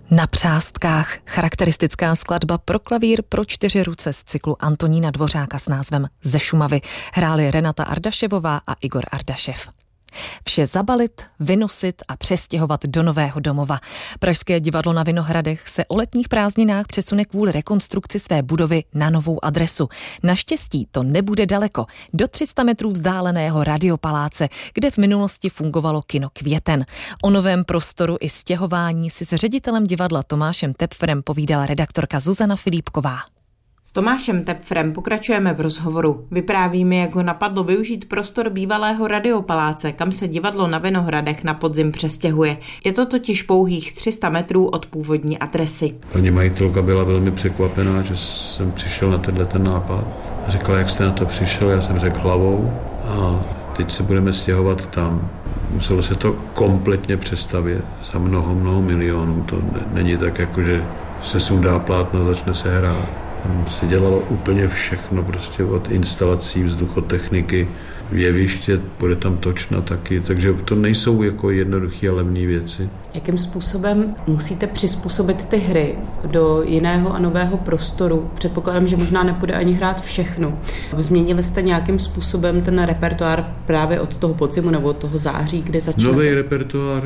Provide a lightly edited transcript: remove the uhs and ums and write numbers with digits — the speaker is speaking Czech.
Na přástkách charakteristická skladba pro klavír pro 4 ruce z cyklu Antonína Dvořáka s názvem Ze Šumavy hráli Renata Ardaševová a Igor Ardašev. Vše zabalit, vynosit a přestěhovat do nového domova. Pražské divadlo na Vinohradech se o letních prázdninách přesune kvůli rekonstrukci své budovy na novou adresu. Naštěstí to nebude daleko, do 300 metrů vzdáleného Radiopaláce, kde v minulosti fungovalo kino Květen. O novém prostoru i stěhování si s ředitelem divadla Tomášem Tepfrem povídala redaktorka Zuzana Filipková. S Tomášem Tepfrem pokračujeme v rozhovoru. Vyprávíme, jak ho napadlo využít prostor bývalého Radiopaláce, kam se divadlo na Vinohradech na podzim přestěhuje. Je to totiž pouhých 300 metrů od původní adresy. Paní majitelka byla velmi překvapená, že jsem přišel na ten nápad. Řekla, jak jste na to přišel, já jsem řekl hlavou a teď se budeme stěhovat tam. Muselo se to kompletně přestavět za mnoho milionů. To není tak, jako že se sundá plátno, začne se hrát. Tam se dělalo úplně všechno, prostě od instalací, vzduchotechniky, jeviště, bude tam točna taky, takže to nejsou jako jednoduché a levné věci. Jakým způsobem musíte přizpůsobit ty hry do jiného a nového prostoru? Předpokládám, že možná nepůjde ani hrát všechno. Změnili jste nějakým způsobem ten repertoár právě od toho podzimu nebo od toho září, kdy začnete? Nový repertoár